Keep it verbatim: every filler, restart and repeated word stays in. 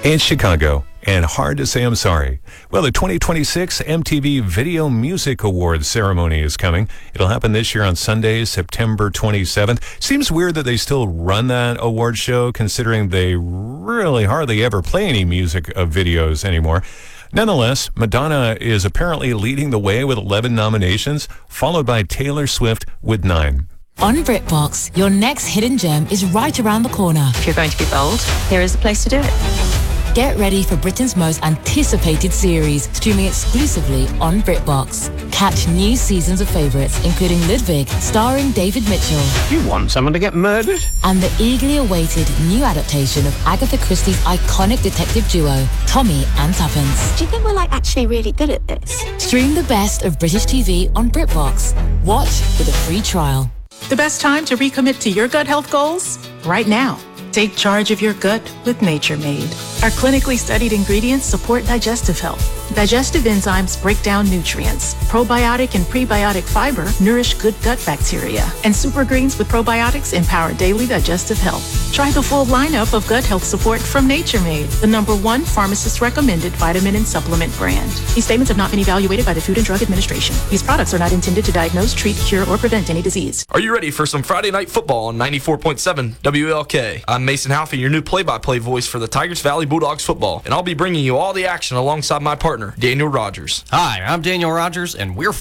in Chicago. And hard to say I'm sorry. Well, the twenty twenty-six M T V Video Music Awards ceremony is coming. It'll happen this year on Sunday, September twenty-seventh. Seems weird that they still run that award show, considering they really hardly ever play any music of videos anymore. Nonetheless, Madonna is apparently leading the way with eleven nominations, followed by Taylor Swift with nine. On BritBox, your next hidden gem is right around the corner. If you're going to be bold, here is the place to do it. Get ready for Britain's most anticipated series, streaming exclusively on BritBox. Catch new seasons of favourites, including Ludwig, starring David Mitchell. You want someone to get murdered? And the eagerly awaited new adaptation of Agatha Christie's iconic detective duo, Tommy and Tuppence. Do you think we're like actually really good at this? Stream the best of British T V on BritBox. Watch with a free trial. The best time to recommit to your gut health goals? Right now. Take charge of your gut with Nature Made. Our clinically studied ingredients support digestive health. Digestive enzymes break down nutrients. Probiotic and prebiotic fiber nourish good gut bacteria. And super greens with probiotics empower daily digestive health. Try the full lineup of gut health support from Nature Made, the number one pharmacist-recommended vitamin and supplement brand. These statements have not been evaluated by the Food and Drug Administration. These products are not intended to diagnose, treat, cure, or prevent any disease. Are you ready for some Friday Night Football on ninety-four point seven W L K? I'm Mason Halfie, your new play-by-play voice for the Tigers Valley Bulldogs football, and I'll be bringing you all the action alongside my partner, Daniel Rogers. Hi, I'm Daniel Rogers, and we're